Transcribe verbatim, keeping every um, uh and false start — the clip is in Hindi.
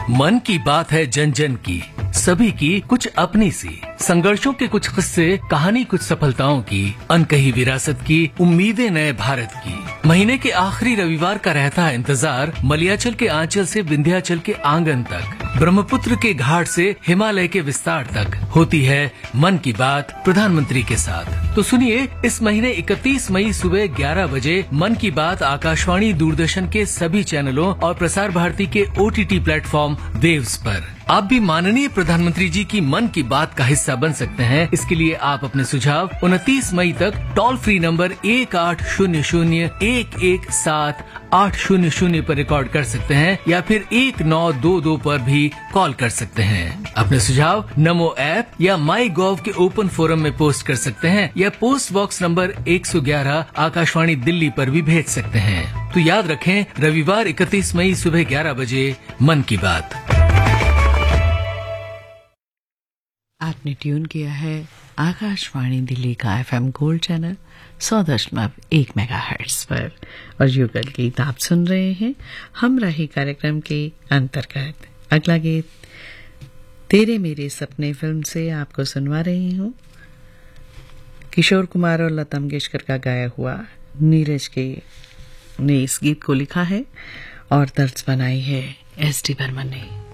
मन की बात है जन जन की, सभी की कुछ अपनी सी, संघर्षों के कुछ किस्से, कहानी कुछ सफलताओं की, अनकही विरासत की, उम्मीदें नए भारत की। महीने के आखिरी रविवार का रहता है इंतजार, मलयाचल के आंचल से विंध्याचल के आंगन तक, ब्रह्मपुत्र के घाट से हिमालय के विस्तार तक होती है मन की बात प्रधानमंत्री के साथ। तो सुनिए, इस महीने इकतीस मई सुबह ग्यारह बजे मन की बात आकाशवाणी, दूरदर्शन के सभी चैनलों और प्रसार भारती के ओटीटी प्लेटफॉर्म वेव्स पर। आप भी माननीय प्रधानमंत्री जी की मन की बात का हिस्सा बन सकते हैं। इसके लिए आप अपने सुझाव उनतीस मई तक टोल फ्री नंबर एक आठ शून्य शून्य एक एक सात आठ शून्य शून्य पर रिकॉर्ड कर सकते हैं या फिर एक नौ दो दो पर भी कॉल कर सकते हैं। अपने सुझाव नमो ऐप या माई गॉव के ओपन फोरम में पोस्ट कर सकते हैं या पोस्ट बॉक्स नंबर एक सौ ग्यारह आकाशवाणी दिल्ली पर भी भेज सकते हैं। तो याद रखें, रविवार इकतीस मई सुबह ग्यारह बजे मन की बात। आपने ट्यून किया है आकाशवाणी दिल्ली का एफएम गोल्ड चैनल सौ दशमलव एक मेगाहर्ट्ज पर और युगल गीत आप सुन रहे हैं हम रही कार्यक्रम के अंतर्गत। अगला गीत तेरे मेरे सपने फिल्म से आपको सुनवा रही हूँ। किशोर कुमार और लता मंगेशकर का गाया हुआ, नीरज के ने इस गीत को लिखा है और दर्ज बनाई है एस डी बर्मन ने।